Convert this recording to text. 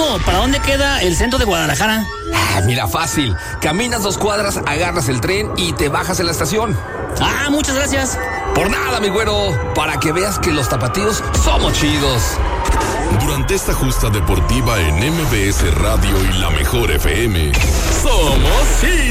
¿para dónde queda el centro de Guadalajara? Mira, fácil. Caminas 2 cuadras, agarras el tren y te bajas en la estación. Muchas gracias. Por nada, mi güero. Para que veas que los tapatíos somos chidos. Durante esta justa deportiva en MBS Radio y La Mejor FM, somos chidos.